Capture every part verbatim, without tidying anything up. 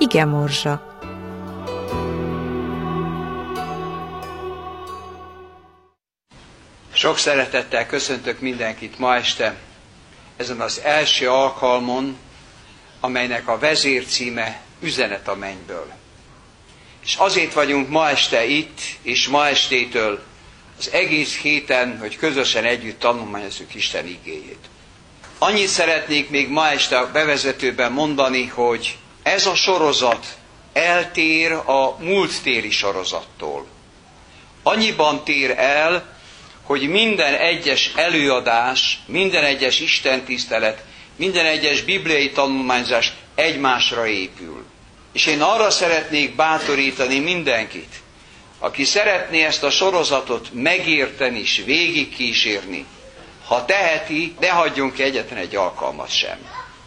Igemorzsa. Sok szeretettel köszöntök mindenkit ma este, ezen az első alkalmon, amelynek a vezércíme Üzenet a mennyből. És azért vagyunk ma este itt, és ma estétől az egész héten, hogy közösen együtt tanulmányozzuk Isten igéjét. Annyit szeretnék még ma este a bevezetőben mondani, hogy ez a sorozat eltér a múlttéri sorozattól. Annyiban tér el, hogy minden egyes előadás, minden egyes istentisztelet, minden egyes bibliai tanulmányzás egymásra épül. És én arra szeretnék bátorítani mindenkit, aki szeretné ezt a sorozatot megérteni és végigkísérni, ha teheti, ne hagyjon ki egyetlen egy alkalmat sem.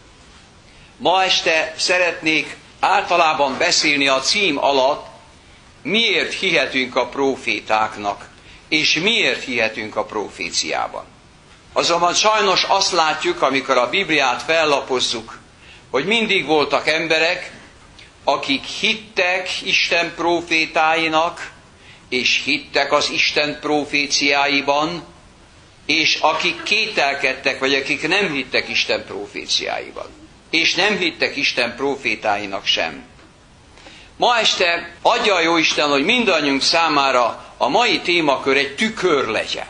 Ma este szeretnék általában beszélni a cím alatt, miért hihetünk a prófétáknak, és miért hihetünk a proféciában. Azonban sajnos azt látjuk, amikor a Bibliát fellapozzuk, hogy mindig voltak emberek, akik hittek Isten prófétáinak, és hittek az Isten proféciáiban, és akik kételkedtek, vagy akik nem hittek Isten proféciáiban, és nem hittek Isten profétáinak sem. Ma este adja a Jóisten, hogy mindannyiunk számára a mai témakör egy tükör legyen.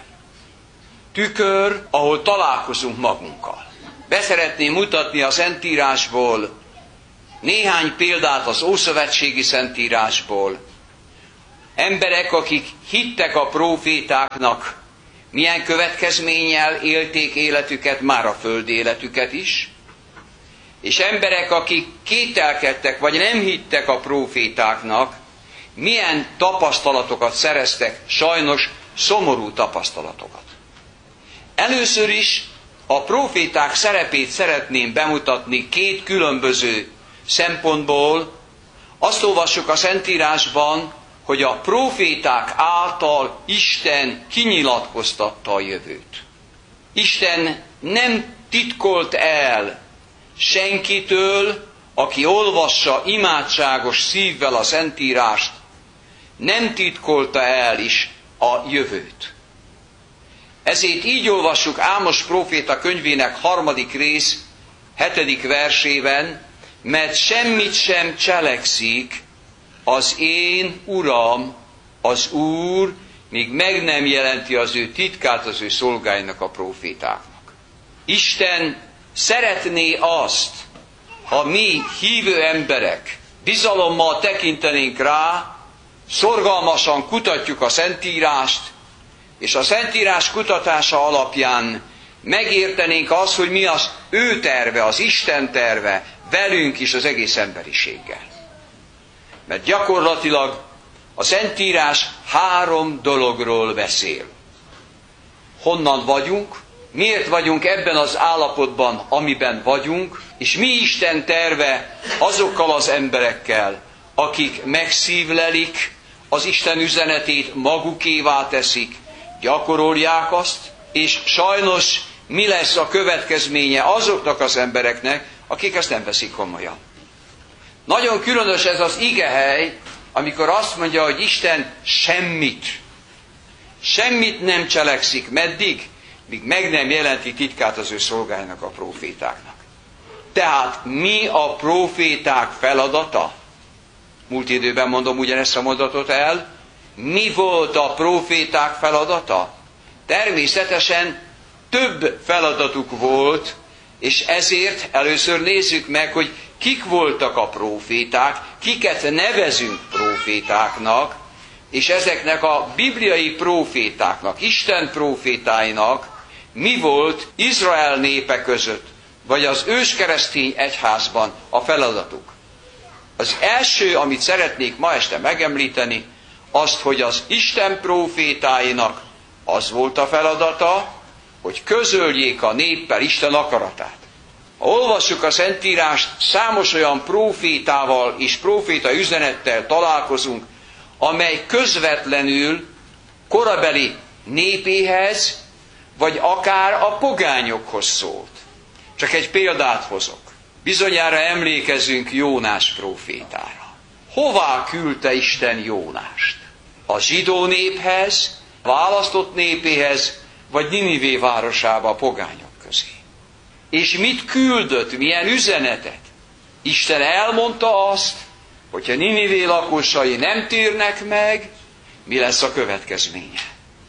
Tükör, ahol találkozunk magunkkal. Beszeretném mutatni a Szentírásból néhány példát az Ószövetségi Szentírásból. Emberek, akik hittek a prófétáknak, milyen következménnyel élték életüket, már a földi életüket is, és emberek, akik kételkedtek, vagy nem hittek a prófétáknak, milyen tapasztalatokat szereztek, sajnos szomorú tapasztalatokat. Először is a próféták szerepét szeretném bemutatni két különböző szempontból. Azt olvassuk a Szentírásban, hogy a próféták által Isten kinyilatkoztatta a jövőt. Isten nem titkolt el senkitől, aki olvassa imádságos szívvel a Szentírást, nem titkolta el is a jövőt. Ezért így olvassuk Ámos próféta könyvének harmadik rész, hetedik versében, mert semmit sem cselekszik az én Uram, az Úr, míg meg nem jelenti az ő titkát az ő szolgáinak, a prófétáknak. Isten szeretné azt, ha mi hívő emberek bizalommal tekintenénk rá, szorgalmasan kutatjuk a Szentírást, és a Szentírás kutatása alapján megértenénk azt, hogy mi az ő terve, az Isten terve velünk is, az egész emberiséggel. Mert gyakorlatilag a Szentírás három dologról beszél. Honnan vagyunk, miért vagyunk ebben az állapotban, amiben vagyunk, és mi Isten terve azokkal az emberekkel, akik megszívlelik az Isten üzenetét, magukévá teszik, gyakorolják azt, és sajnos mi lesz a következménye azoknak az embereknek, akik ezt nem veszik komolyan. Nagyon különös ez az igehely, amikor azt mondja, hogy Isten semmit, semmit nem cselekszik. Meddig? Míg meg nem jelenti titkát az ő szolgáinak, a prófétáknak. Tehát mi a próféták feladata? Múlt időben mondom ugyanezt a mondatot el. Mi volt a próféták feladata? Természetesen több feladatuk volt, és ezért először nézzük meg, hogy kik voltak a próféták, kiket nevezünk prófétáknak, és ezeknek a bibliai prófétáknak, Isten prófétáinak mi volt Izrael népe között, vagy az őskeresztény egyházban a feladatuk. Az első, amit szeretnék ma este megemlíteni, azt, hogy az Isten prófétáinak az volt a feladata, hogy közöljék a néppel Isten akaratát. Ha olvassuk a Szentírást, számos olyan prófétával és próféta üzenettel találkozunk, amely közvetlenül korabeli népéhez, vagy akár a pogányokhoz szólt. Csak egy példát hozok. Bizonyára emlékezünk Jónás prófétára. Hová küldte Isten Jónást? A zsidó néphez, választott népéhez, vagy Ninivé városába a pogányok közé? És mit küldött, milyen üzenetet? Isten elmondta azt, hogyha Ninivé lakosai nem térnek meg, mi lesz a következménye.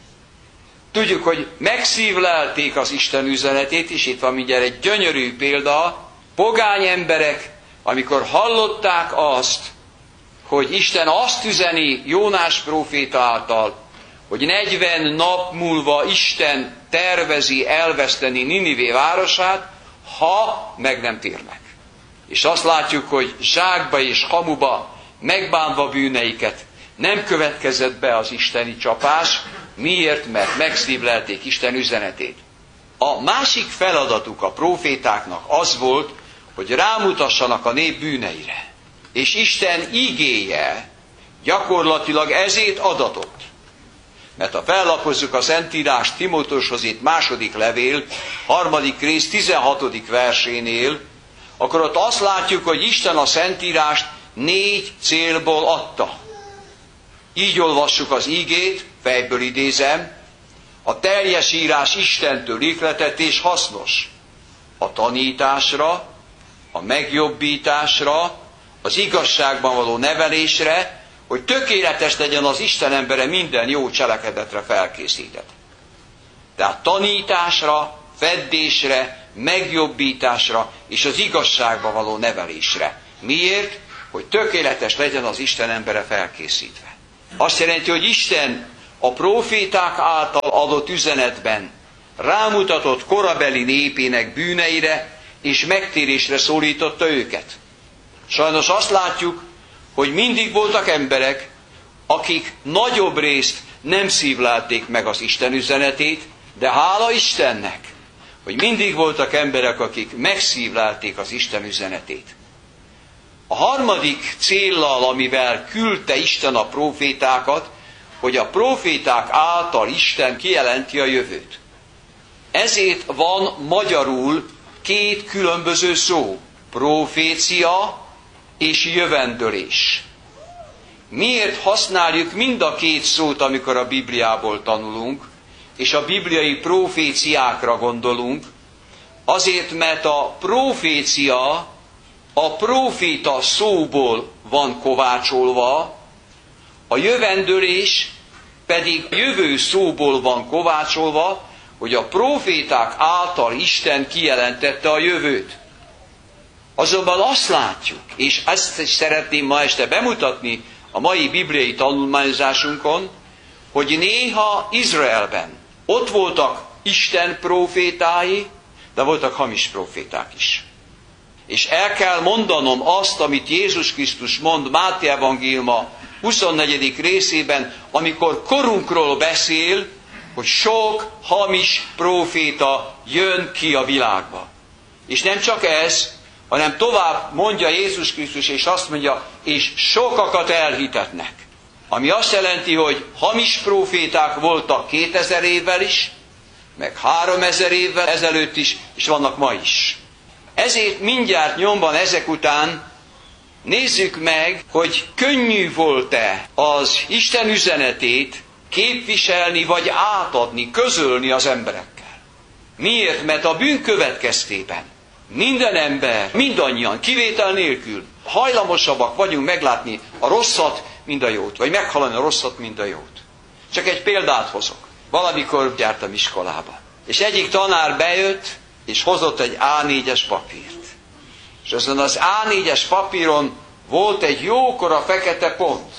Tudjuk, hogy megszívlelték az Isten üzenetét, és itt van mindjárt egy gyönyörű példa. Pogány emberek, amikor hallották azt, hogy Isten azt üzeni Jónás próféta által, hogy negyven nap múlva Isten tervezi elveszteni Ninivé városát, ha meg nem térnek. És azt látjuk, hogy zsákba és hamuba megbánva bűneiket nem következett be az isteni csapás. Miért? Mert megszívlelték Isten üzenetét. A másik feladatuk a prófétáknak az volt, hogy rámutassanak a nép bűneire. És Isten igéje gyakorlatilag ezért adatott. Mert ha fellapozzuk a Szentírást Timóteushoz itt második levél, harmadik rész tizenhatodik versénél, akkor ott azt látjuk, hogy Isten a Szentírást négy célból adta. Így olvassuk az ígét, fejből idézem, a teljes írás Istentől ihletett és hasznos. A tanításra, a megjobbításra, az igazságban való nevelésre, hogy tökéletes legyen az Isten embere minden jó cselekedetre felkészített. Tehát tanításra, feddésre, megjobbításra és az igazságban való nevelésre. Miért? Hogy tökéletes legyen az Isten embere felkészítve. Azt jelenti, hogy Isten a próféták által adott üzenetben rámutatott korabeli népének bűneire és megtérésre szólította őket. Sajnos azt látjuk, hogy mindig voltak emberek, akik nagyobb részt nem szívlelték meg az Isten üzenetét, de hála Istennek, hogy mindig voltak emberek, akik megszívlelték az Isten üzenetét. A harmadik céllal, amivel küldte Isten a prófétákat, hogy a próféták által Isten kijelenti a jövőt. Ezért van magyarul két különböző szó, profécia és jövendőlés. Miért használjuk mind a két szót, amikor a Bibliából tanulunk, és a bibliai proféciákra gondolunk? Azért, mert a profécia a próféta szóból van kovácsolva, a jövendőlés pedig jövő szóból van kovácsolva, hogy a próféták által Isten kijelentette a jövőt. Azonban azt látjuk, és ezt is szeretném ma este bemutatni a mai bibliai tanulmányozásunkon, hogy néha Izraelben ott voltak Isten prófétái, de voltak hamis próféták is. És el kell mondanom azt, amit Jézus Krisztus mond Máté evangéliuma huszonnegyedik részében, amikor korunkról beszél, hogy sok hamis próféta jön ki a világba. És nem csak ez, hanem tovább mondja Jézus Krisztus, és azt mondja, és sokakat elhitetnek. Ami azt jelenti, hogy hamis próféták voltak kétezer évvel is, meg háromezer évvel ezelőtt is, és vannak ma is. Ezért mindjárt nyomban ezek után nézzük meg, hogy könnyű volt-e az Isten üzenetét képviselni, vagy átadni, közölni az emberekkel. Miért? Mert a bűn következtében minden ember, mindannyian, kivétel nélkül hajlamosabbak vagyunk meglátni a rosszat, mint a jót, vagy meghalani a rosszat, mint a jót. Csak egy példát hozok. Valamikor jártam iskolába, és egyik tanár bejött, és hozott egy á négyes papírt. És azon az á négyes papíron volt egy jókora fekete pont.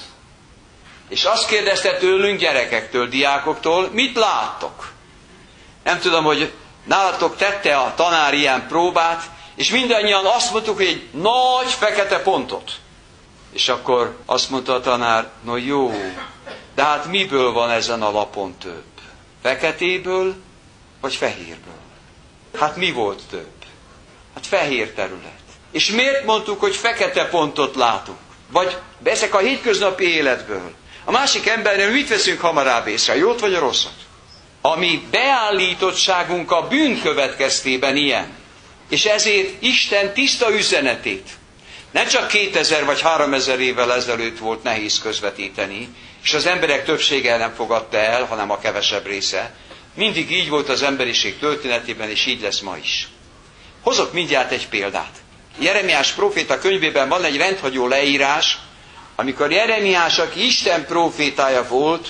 És azt kérdezte tőlünk, gyerekektől, diákoktól, mit láttok? Nem tudom, hogy nálatok tette a tanár ilyen próbát, és mindannyian azt mondtuk, hogy egy nagy fekete pontot. És akkor azt mondta a tanár, no jó, de hát miből van ezen a lapon több? Feketéből, vagy fehérből? Hát mi volt több? Hát fehér terület. És miért mondtuk, hogy fekete pontot látunk? Vagy ezek a hétköznapi életből. A másik embernél mit veszünk hamarabb észre, a jót vagy a rosszat? A mi beállítottságunk a bűn következtében ilyen. És ezért Isten tiszta üzenetét nem csak kétezer vagy háromezer évvel ezelőtt volt nehéz közvetíteni, és az emberek többsége nem fogadta el, hanem a kevesebb része. Mindig így volt az emberiség történetében, és így lesz ma is. Hozok mindjárt egy példát. Jeremiás próféta könyvében van egy rendhagyó leírás, amikor Jeremiás, aki Isten prófétája volt,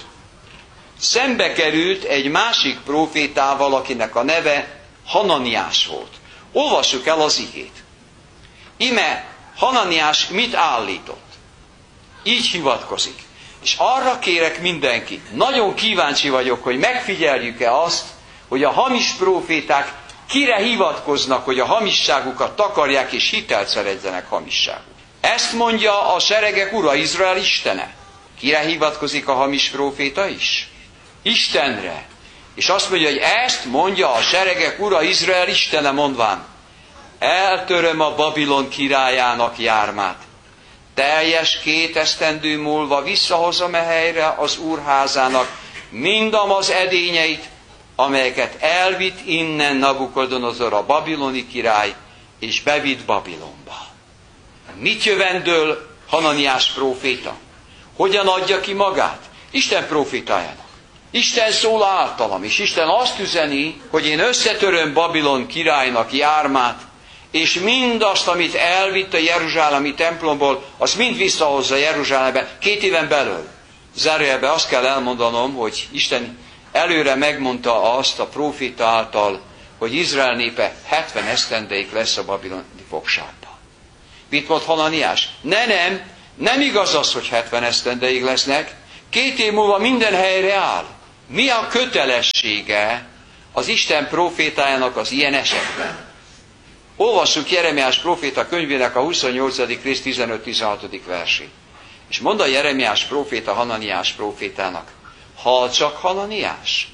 szembe került egy másik prófétával, akinek a neve Hananiás volt. Olvassuk el az igét. Ime Hananiás mit állított? Így hivatkozik. És arra kérek mindenkit, nagyon kíváncsi vagyok, hogy megfigyeljük-e azt, hogy a hamis próféták kire hivatkoznak, hogy a hamisságukat takarják és hitelt szerezzenek hamisságuk. Ezt mondja a seregek ura, Izrael istene. Kire hivatkozik a hamis próféta is? Istenre. És azt mondja, hogy ezt mondja a seregek ura, Izrael istene, mondván: eltöröm a Babilon királyának jármát. Teljes két esztendő múlva visszahozom e helyre az úrházának mindam az edényeit, amelyeket elvitt innen Nabukodonozor a babiloni király, és bevitt Babilonba. Mit jövendől Hananiás próféta? Hogyan adja ki magát? Isten prófétájának. Isten szól általam, és Isten azt üzeni, hogy én összetöröm Babilon királynak jármát, és mindazt, amit elvitt a jeruzsálemi templomból, azt mind visszahozza Jeruzsálembe két éven belül. Zárójelben azt kell elmondanom, hogy Isten előre megmondta azt a próféta által, hogy Izrael népe hetven esztendeig lesz a babiloni fogságban. Mit mond Hananiás? Ne, nem, nem igaz az, hogy hetven esztendeig lesznek, két év múlva minden helyre áll. Mi a kötelessége az Isten prófétájának az ilyen esetben? Olvassuk Jeremiás próféta könyvének a huszonnyolcadik rész tizenöt-tizenhatodik versét. És mondta Jeremiás próféta Hananiás prófétának: hall csak, Hananiás,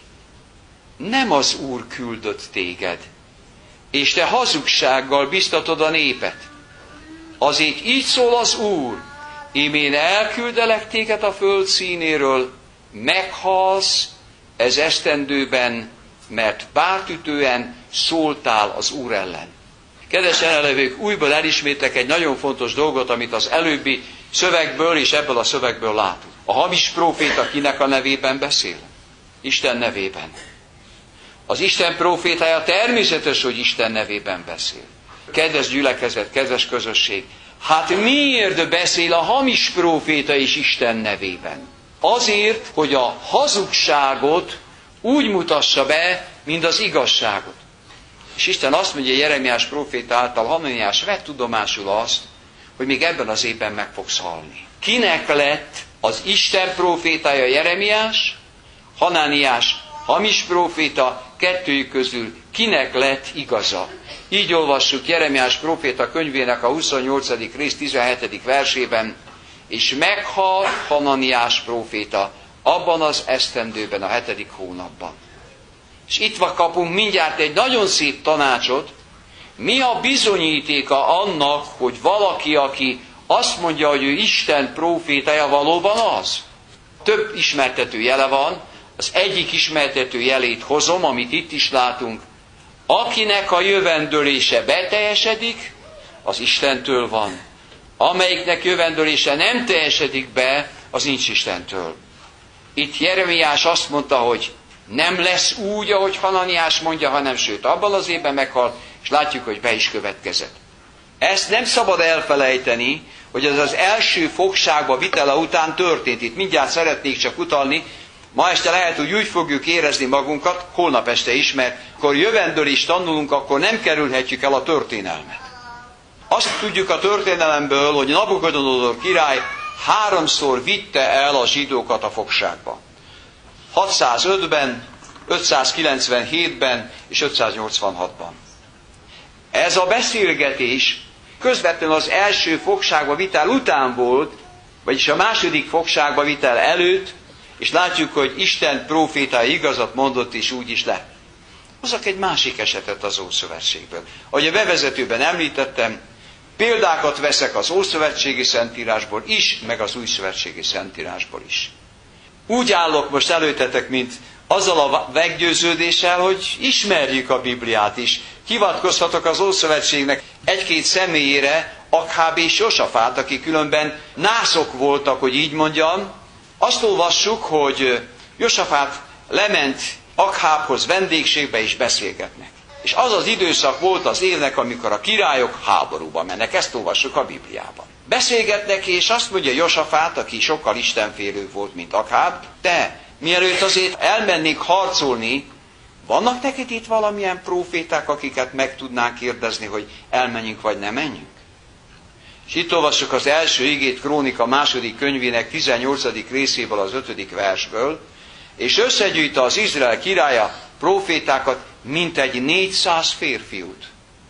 nem az Úr küldött téged, és te hazugsággal biztatod a népet. Azért így szól az Úr: ím én elküldelek téged a föld színéről, meghalsz ez esztendőben, mert bártütően szóltál az Úr ellen. Kedves jelenlevők, újból elismétlek egy nagyon fontos dolgot, amit az előbbi szövegből és ebből a szövegből látunk. A hamis próféta kinek a nevében beszél? Isten nevében. Az Isten prófétája természetes, hogy Isten nevében beszél. Kedves gyülekezet, kedves közösség, hát miért beszél a hamis próféta is Isten nevében? Azért, hogy a hazugságot úgy mutassa be, mint az igazságot. És Isten azt mondja Jeremiás próféta által: Hananiás, vedd tudomásul azt, hogy még ebben az évben meg fogsz halni. Kinek lett az Isten prófétája Jeremiás, Hananiás hamis próféta, kettőjük közül kinek lett igaza? Így olvassuk Jeremiás próféta könyvének a huszonnyolcadik rész tizenhetedik versében: és meghalt Hananiás próféta abban az esztendőben, a hetedik hónapban. És itt kapunk mindjárt egy nagyon szép tanácsot. Mi a bizonyítéka annak, hogy valaki, aki azt mondja, hogy ő Isten prófétája, valóban az? Több ismertető jele van. Az egyik ismertető jelét hozom, amit itt is látunk. Akinek a jövendölése beteljesedik, az Istentől van. Amelyiknek jövendölése nem teljesedik be, az nincs Istentől. Itt Jeremiás azt mondta, hogy nem lesz úgy, ahogy Hananiás mondja, hanem sőt, abban az évben meghalt, és látjuk, hogy be is következett. Ezt nem szabad elfelejteni, hogy ez az első fogságba vitele után történt. Itt mindjárt szeretnék csak utalni. Ma este lehet, hogy úgy fogjuk érezni magunkat, holnap este is, mert akkor jövendőlést tanulunk, akkor nem kerülhetjük el a történelmet. Azt tudjuk a történelemből, hogy Nabukodonozor király háromszor vitte el a zsidókat a fogságba. hatszázötben, ötszázkilencvenhétben és ötszáznyolcvanhatban. Ez a beszélgetés közvetlenül az első fogságba vitel után volt, vagyis a második fogságba vitel előtt, és látjuk, hogy Isten prófétája igazat mondott, és úgy is lett. Hozzak egy másik esetet az Ószövetségből. Ahogy a bevezetőben említettem, példákat veszek az Ószövetségi Szentírásból is, meg az Újszövetségi Szentírásból is. Úgy állok most előtetek, mint azzal a meggyőződéssel, hogy ismerjük a Bibliát is. Hivatkozhatok az Ószövetségnek egy-két személyére, Akháb és Josafát, akik különben nászok voltak, hogy így mondjam. Azt olvassuk, hogy Josafát lement Akhábhoz vendégségbe és beszélgetnek. És az az időszak volt az évnek, amikor a királyok háborúba mennek. Ezt olvassuk a Bibliában. Beszélgetnek, és azt mondja Josafát, aki sokkal istenfélőbb volt, mint Akháb, te, mielőtt azért elmennék harcolni, vannak neked itt valamilyen próféták, akiket meg tudnánk kérdezni, hogy elmenjünk vagy nem menjünk? És itt olvassuk az első igét Krónika második könyvének tizennyolcadik részéből, az ötödik versből, és összegyűjte az Izrael királya prófétákat, mintegy négyszáz férfiút.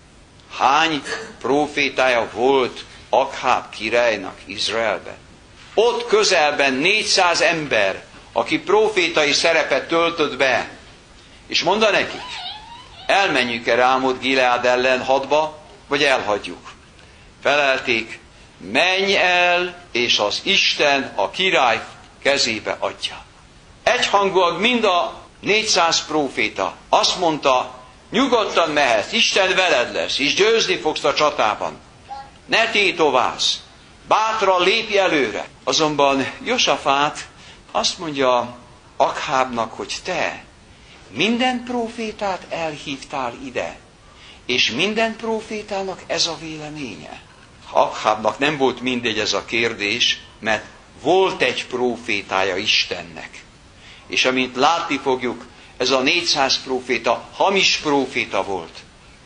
Hány prófétája volt Akháb királynak Izraelben? Ott közelben négyszáz ember, aki prófétai szerepet töltött be, és mondta nekik, elmenjünk-e Rámot Gileád ellen hadba, vagy elhagyjuk? Felelték, menj el, és az Isten a király kezébe adja. Egyhangúan mind a négyszáz próféta azt mondta, nyugodtan mehetsz, Isten veled lesz, és győzni fogsz a csatában. Ne tétovázz, bátran lépj előre. Azonban Josafát azt mondja Akhábnak, hogy te minden prófétát elhívtál ide, és minden prófétának ez a véleménye. Akhábnak nem volt mindegy ez a kérdés, mert volt egy prófétája Istennek. És amint látni fogjuk, ez a négyszáz próféta hamis próféta volt.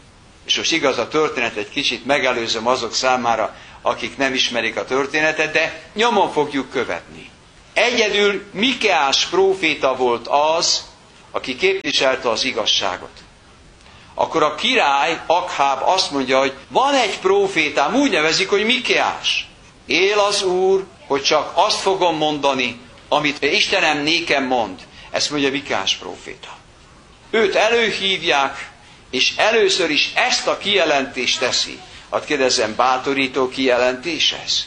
És most igaz, a történet egy kicsit megelőzöm azok számára, akik nem ismerik a történetet, de nyomon fogjuk követni. Egyedül Mikeás próféta volt az, aki képviselte az igazságot. Akkor a király, Akháb azt mondja, hogy van egy prófétám, úgy nevezik, hogy Mikeás. Él az Úr, hogy csak azt fogom mondani, amit Istenem nékem mond. Ezt mondja Mikeás próféta. Őt előhívják, és először is ezt a kijelentést teszi. Hát kérdezem, bátorító kijelentés ez?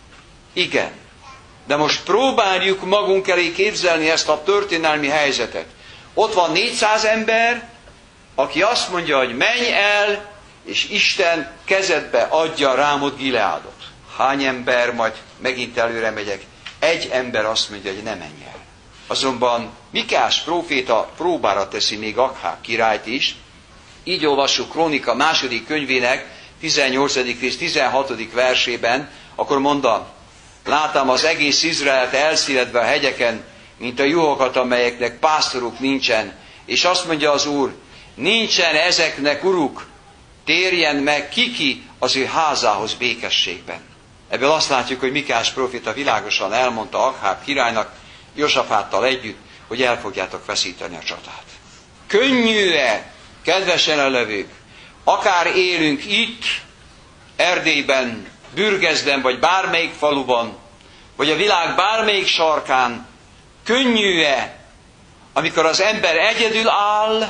Igen. De most próbáljuk magunk elé képzelni ezt a történelmi helyzetet. Ott van négyszáz ember, aki azt mondja, hogy menj el, és Isten kezedbe adja Rámot Gileádot. Hány ember, majd megint előre megyek, egy ember azt mondja, hogy ne menj el. Azonban Mikeás próféta próbára teszi még Akháb királyt is. Így olvassuk Krónika második könyvének tizennyolcadik és tizenhatodik versében, akkor mondta, láttam az egész Izraelt elszíredve a hegyeken, mint a juhokat, amelyeknek pásztoruk nincsen. És azt mondja az Úr, nincsen ezeknek uruk, térjen meg kiki az ő házához békességben. Ebből azt látjuk, hogy Mikeás próféta világosan elmondta Akháb királynak, Josafáttal együtt, hogy el fogjátok veszíteni a csatát. Könnyű-e, kedves jelenlevők, akár élünk itt, Erdélyben, Bürgeszben, vagy bármelyik faluban, vagy a világ bármelyik sarkán, könnyű-e, amikor az ember egyedül áll,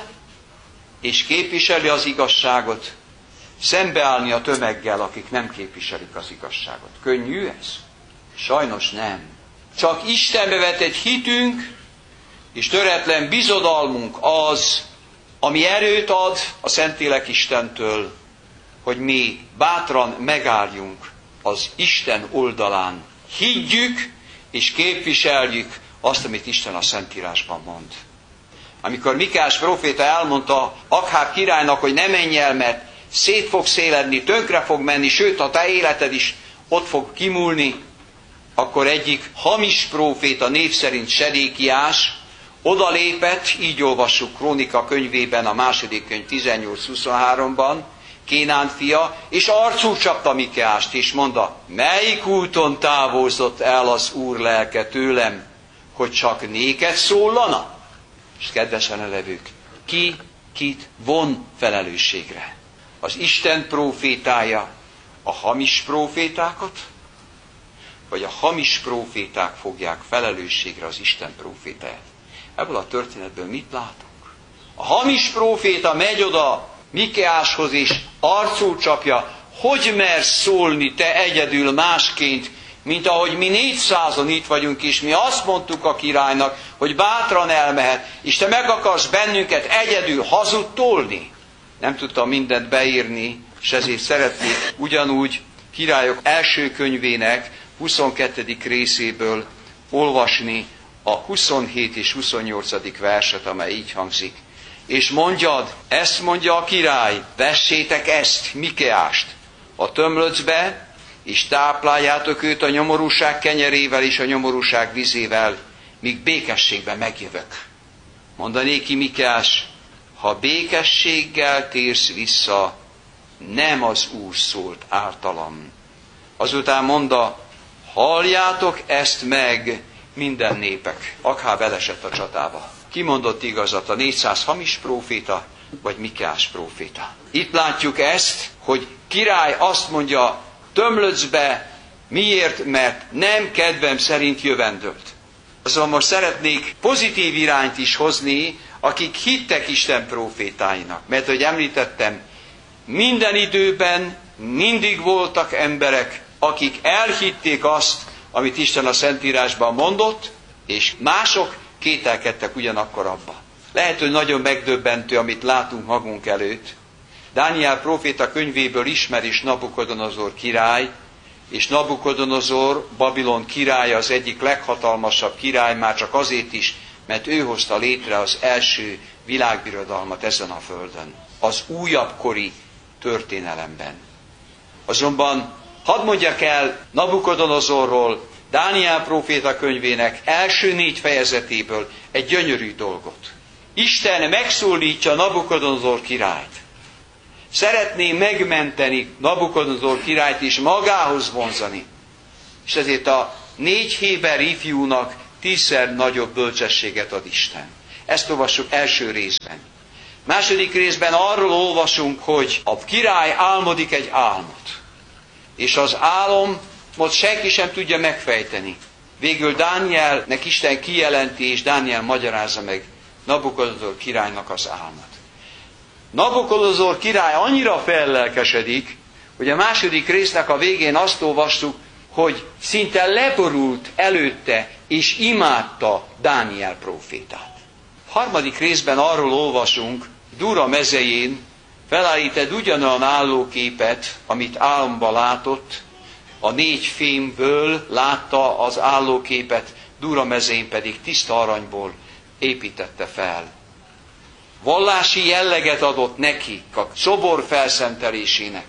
és képviseli az igazságot, szembeállni a tömeggel, akik nem képviselik az igazságot. Könnyű ez? Sajnos nem. Csak Istenbe vetett hitünk, és töretlen bizodalmunk az, ami erőt ad a Szentlélek Istentől, hogy mi bátran megálljunk az Isten oldalán. Higgyük és képviseljük azt, amit Isten a Szentírásban mond. Amikor Mikeás próféta elmondta Akháb királynak, hogy ne menj el, mert szét fog széledni, tönkre fog menni, sőt a te életed is ott fog kimúlni, akkor egyik hamis próféta, név szerint Sedékiás odalépett, így olvassuk Krónika könyvében, a második könyv tizennyolc huszonháromban, Kénán fia, és arcul csapta Mikeást, és mondta, melyik úton távozott el az Úr lelke tőlem, hogy csak néked szólana? És kedvesen elevők, ki kit von felelősségre? Az Isten prófétája a hamis prófétákat, vagy a hamis próféták fogják felelősségre az Isten prófétáját? Ebből a történetből mit látunk? A hamis próféta megy oda Mikeáshoz, és arcul csapja, hogy mersz szólni te egyedül másként, mint ahogy mi négyszázan itt vagyunk, és mi azt mondtuk a királynak, hogy bátran elmehet, és te meg akarsz bennünket egyedül hazudtolni. Nem tudtam mindent beírni, és ezért szeretnék ugyanúgy Királyok első könyvének huszonkettedik részéből olvasni a huszonhét és huszonnyolcadik verset, amely így hangzik. És mondjad, ezt mondja a király, vessétek ezt, Mikeást, a tömlöcbe, és tápláljátok őt a nyomorúság kenyerével és a nyomorúság vizével, míg békességben megjövök. Mondanéki Mikeás, ha békességgel térsz vissza, nem az Úr szólt általam. Azután mondta, halljátok ezt meg, minden népek. Akháb elesett a csatába. Ki mondott igazat, a négyszáz hamis próféta, vagy Mikeás próféta? Itt látjuk ezt, hogy király azt mondja tömlöcbe, miért? Mert nem kedvem szerint jövendőlt. Azonban most szeretnék pozitív irányt is hozni, akik hittek Isten prófétáinak. Mert, hogy említettem, minden időben mindig voltak emberek, akik elhitték azt, amit Isten a Szentírásban mondott, és mások kételkedtek ugyanakkor abba. Lehet, hogy nagyon megdöbbentő, amit látunk magunk előtt. Dániel próféta könyvéből ismeris Nabukodonozor király, és Nabukodonozor, Babilon királya az egyik leghatalmasabb király, már csak azért is, mert ő hozta létre az első világbirodalmat ezen a földön, az újabbkori történelemben. Azonban hadd mondjak el Nabukodonozorról, Dániel próféta könyvének első négy fejezetéből egy gyönyörű dolgot. Isten megszólítja Nabukodonozor királyt. Szeretné megmenteni Nabukodonozor királyt és magához vonzani. És ezért a négy héber ifjúnak tízszer nagyobb bölcsességet ad Isten. Ezt olvassuk első részben. Második részben arról olvasunk, hogy a király álmodik egy álmot. És az álomot senki sem tudja megfejteni. Végül Dánielnek Isten kijelenti, és Dániel magyarázza meg Nabukodonozor királynak az álmot. Nabukodonozor király annyira fellelkesedik, hogy a második résznek a végén azt olvastuk, hogy szinte leborult előtte, és imádta Dániel prófétát. Harmadik részben arról olvasunk, Dura mezején felállít egy ugyanolyan állóképet, amit álomba látott, a négy fémből látta az állóképet, Dura mezején pedig tiszta aranyból építette fel. Vallási jelleget adott neki a szobor felszentelésének.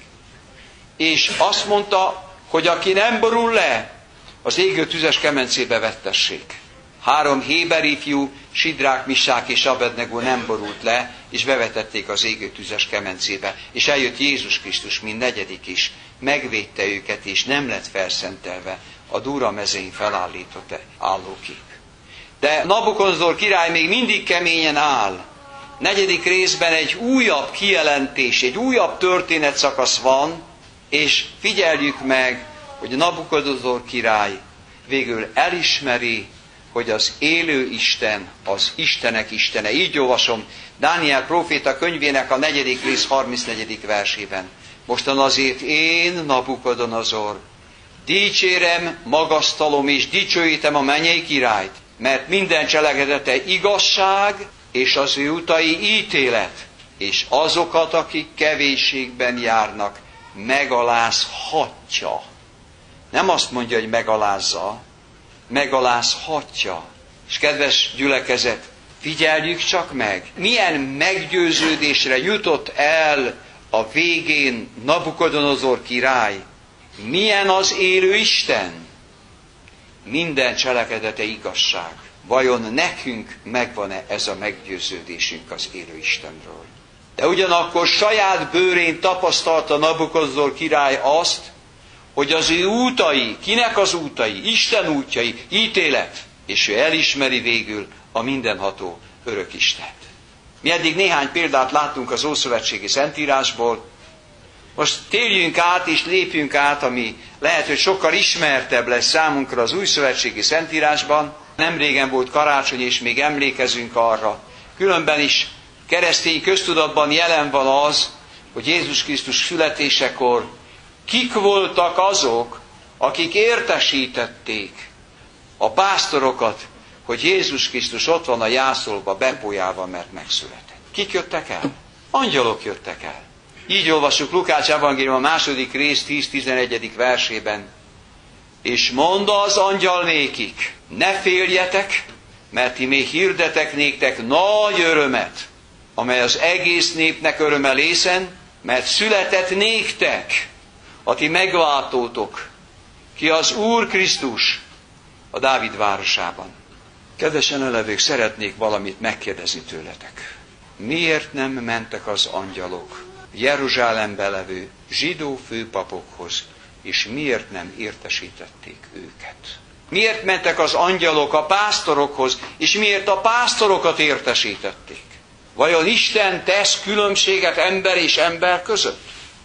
És azt mondta, hogy aki nem borul le, az égő tüzes kemencébe vettessék. Három héber ifjú, Sidrák, Misák és Abednego nem borult le, és bevetették az égő tüzes kemencébe. És eljött Jézus Krisztus, mint negyedik is, megvédte őket, és nem lett felszentelve a Dura mezén felállított állókép. De Nabukodonozor király még mindig keményen áll. Negyedik részben egy újabb kijelentés, egy újabb történetszakasz van, és figyeljük meg, hogy Nabukodonozor király végül elismeri, hogy az élő Isten, az Istenek Istene. Így olvasom Dániel próféta könyvének a negyedik rész harmincnegyedik versében. Mostan azért én, Nabukodonozor, dicsérem, magasztalom és dicsőítem a mennyei királyt, mert minden cselekedete igazság, és az ő utai ítélet, és azokat, akik kevésségben járnak, megalázhatja. Nem azt mondja, hogy megalázza, megalázhatja. És kedves gyülekezet, figyeljük csak meg, milyen meggyőződésre jutott el a végén Nabukodonozor király. Milyen az élő Isten? Minden cselekedete igazság. Vajon nekünk megvan-e ez a meggyőződésünk az élő Istenről? De ugyanakkor saját bőrén tapasztalta Nabukodonozor király azt, hogy az ő útai, kinek az útai, Isten útjai, ítélet, és ő elismeri végül a mindenható örök Istent. Mi eddig néhány példát láttunk az Ószövetségi Szentírásból, most térjünk át és lépjünk át, ami lehet, hogy sokkal ismertebb lesz számunkra az Újszövetségi Szentírásban. Nem régen volt karácsony, és még emlékezünk arra. Különben is keresztény köztudatban jelen van az, hogy Jézus Krisztus születésekor kik voltak azok, akik értesítették a pásztorokat, hogy Jézus Krisztus ott van a jászolba bepójálva, mert megszületett. Kik jöttek el? Angyalok jöttek el. Így olvassuk Lukács evangélium a második rész tíz-tizenegyedik versében. És mondta az angyal nékik, ne féljetek, mert ti még hirdetek néktek nagy örömet, amely az egész népnek öröme lészen, mert született néktek, a ti megváltótok, ki az Úr Krisztus a Dávid városában. Kedves elevők, szeretnék valamit megkérdezni tőletek. Miért nem mentek az angyalok Jeruzsálembe levő zsidó főpapokhoz, és miért nem értesítették őket? Miért mentek az angyalok a pásztorokhoz, és miért a pásztorokat értesítették? Vajon Isten tesz különbséget ember és ember között?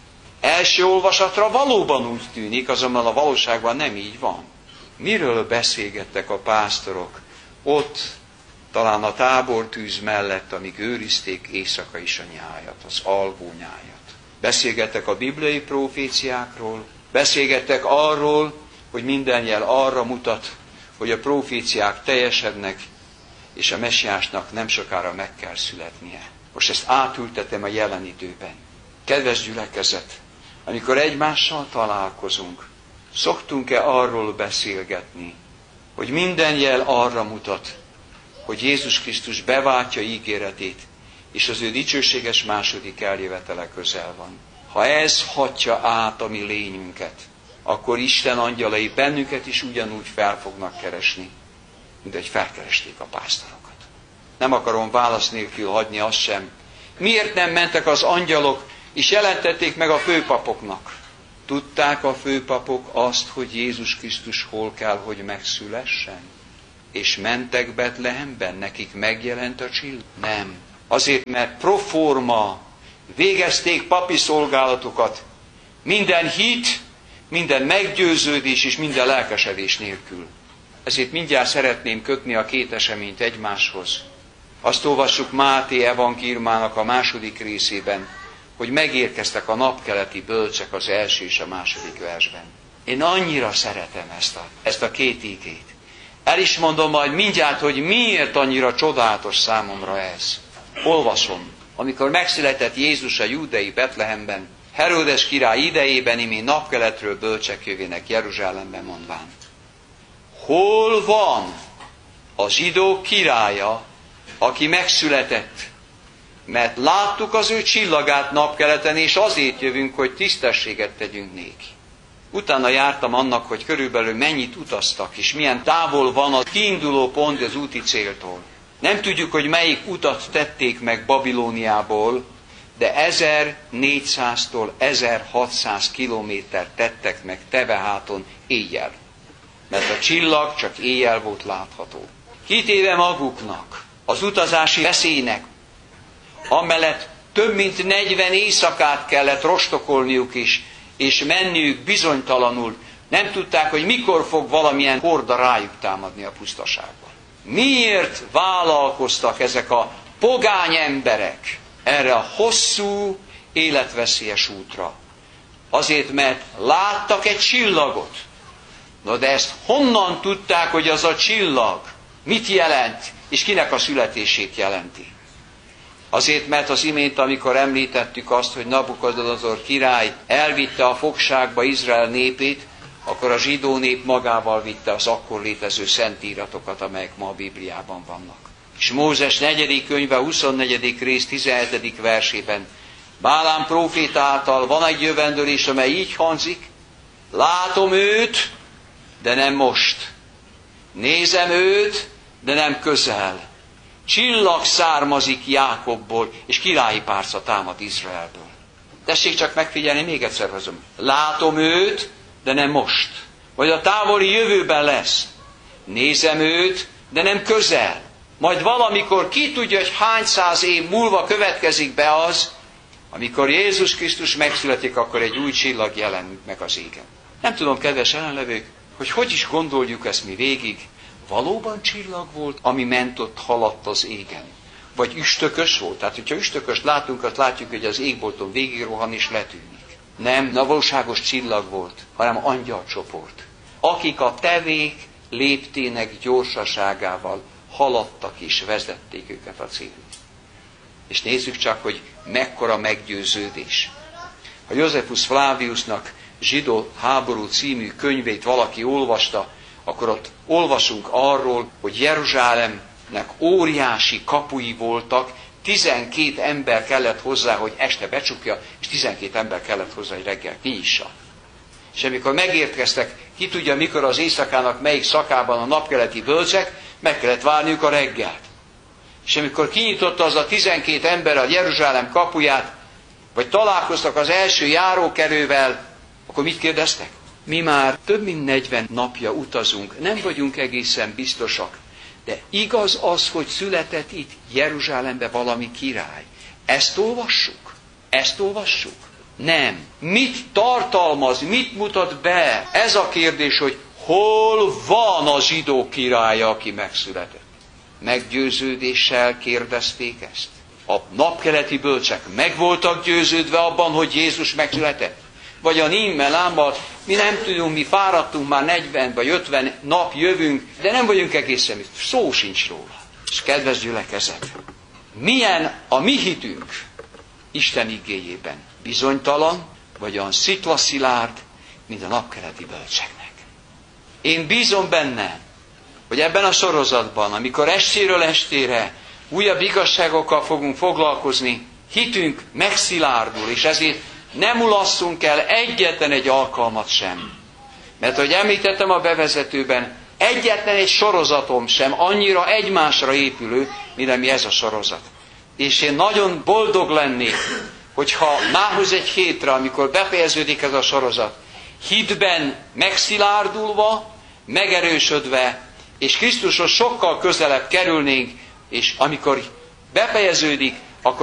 Első olvasatra valóban úgy tűnik, azonban a valóságban nem így van. Miről beszélgettek a pásztorok ott, talán a tábortűz mellett, amíg őrizték éjszaka is a nyájat, az alvónyájat? Beszélgettek a bibliai proféciákról, beszélgettek arról, hogy minden jel arra mutat, hogy a proféciák teljesednek, és a messiásnak nem sokára meg kell születnie. Most ezt átültetem a jelen időben. Kedves gyülekezet, amikor egymással találkozunk, szoktunk-e arról beszélgetni, hogy minden jel arra mutat, hogy Jézus Krisztus beváltja ígéretét, és az ő dicsőséges második eljövetele közel van. Ha ez hatja át a mi lényünket, akkor Isten angyalai bennünket is ugyanúgy fel fognak keresni, mint hogy felkeresték a pásztorokat. Nem akarom válasz nélkül hagyni azt sem. Miért nem mentek az angyalok, és jelentették meg a főpapoknak? Tudták a főpapok azt, hogy Jézus Krisztus hol kell, hogy megszülessen? És mentek Betlehemben, nekik megjelent a csillag? Nem. Azért, mert proforma végezték papi szolgálatukat, minden hit, minden meggyőződés és minden lelkesedés nélkül. Ezért mindjárt szeretném kötni a két eseményt egymáshoz. Azt olvassuk Máté evangéliumának a második részében, hogy megérkeztek a napkeleti bölcsek az első és a második versben. Én annyira szeretem ezt a, ezt a két ígét. El is mondom majd mindjárt, hogy miért annyira csodálatos számomra ez. Olvasom. Amikor megszületett Jézus a júdeai Betlehemben, Heródes király idejében imé napkeletről bölcsek jövének Jeruzsálemben mondván. Hol van a zsidók királya, aki megszületett? Mert láttuk az ő csillagát napkeleten, és azért jövünk, hogy tisztességet tegyünk néki. Utána jártam annak, hogy körülbelül mennyit utaztak, és milyen távol van a kiinduló pont az úti céltól. Nem tudjuk, hogy melyik utat tették meg Babilóniából, de ezernégyszáztól ezerhatszáz kilométer tettek meg Teveháton éjjel. Mert a csillag csak éjjel volt látható. Kitéve maguknak az utazási veszélynek, amellett több mint negyven éjszakát kellett rostokolniuk is, és menniük bizonytalanul. Nem tudták, hogy mikor fog valamilyen horda rájuk támadni a pusztaságban. Miért vállalkoztak ezek a pogány emberek erre a hosszú, életveszélyes útra? Azért, mert láttak egy csillagot. Na de ezt honnan tudták, hogy az a csillag mit jelent, és kinek a születését jelenti? Azért, mert az imént, amikor említettük azt, hogy Nabukadnezar király elvitte a fogságba Izrael népét, akkor a zsidó nép magával vitte az akkor létező szentíratokat, amelyek ma a Bibliában vannak. És Mózes negyedik könyve, huszonnegyedik rész, tizenhetedik versében Bálám próféta által van egy jövendőlés, amely így hangzik: látom őt, de nem most. Nézem őt, de nem közel. Csillag származik Jákobból, és királyi párca támad Izraelből. Tessék csak megfigyelni, még egyszer hozom. Látom őt, de nem most. Vagy a távoli jövőben lesz. Nézem őt, de nem közel. Majd valamikor ki tudja, hogy hány száz év múlva következik be az, amikor Jézus Krisztus megszületik, akkor egy új csillag jelenik meg az égen. Nem tudom, kedves ellenlevők, hogy hogy is gondoljuk ezt mi végig. Valóban csillag volt, ami ment ott, haladt az égen? Vagy üstökös volt? Tehát, hogyha üstököst látunk, azt látjuk, hogy az égbolton végig rohan és letűnik. Nem valóságos csillag volt, hanem angyalcsoport, akik a tevék léptének gyorsaságával haladtak és vezették őket a célig. És nézzük csak, hogy mekkora meggyőződés. Ha Josephus Flaviusnak Zsidó háború című könyvét valaki olvasta, akkor ott olvasunk arról, hogy Jeruzsálemnek óriási kapui voltak, tizenkét ember kellett hozzá, hogy este becsukja, és tizenkét ember kellett hozzá, hogy reggel kinyissa. És amikor megérkeztek, ki tudja mikor az éjszakának melyik szakában a napkeleti bölcsek, meg kellett várniuk a reggelt. És amikor kinyitotta az a tizenkét ember a Jeruzsálem kapuját, vagy találkoztak az első járókelővel, akkor mit kérdeztek? Mi már több mint negyven napja utazunk, nem vagyunk egészen biztosak, de igaz az, hogy született itt Jeruzsálembe valami király. Ezt olvassuk? Ezt olvassuk? Nem. Mit tartalmaz, mit mutat be? Ez a kérdés, hogy hol van a zsidó királya, aki megszületett? Meggyőződéssel kérdezték ezt. A napkeleti bölcsek meg voltak győződve abban, hogy Jézus megszületett? Vagy a Nímmel lámmal, mi nem tudunk, mi fáradtunk már negyven vagy ötven nap jövünk, de nem vagyunk egészen, szó sincs róla. És kedves gyülekezet, milyen a mi hitünk Isten igéjében? Bizonytalan, vagy olyan sziklaszilárd, mint a napkeleti bölcseknek. Én bízom benne, hogy ebben a sorozatban, amikor estéről estére újabb igazságokkal fogunk foglalkozni, hitünk megszilárdul, és ezért nem ulasszunk el egyetlen egy alkalmat sem. Mert, ahogy említettem a bevezetőben, egyetlen egy sorozatom sem annyira egymásra épülő, mint ami ez a sorozat. És én nagyon boldog lennék, hogyha mához egy hétre, amikor befejeződik ez a sorozat, hitben megszilárdulva, megerősödve, és Krisztushoz sokkal közelebb kerülnénk, és amikor befejeződik,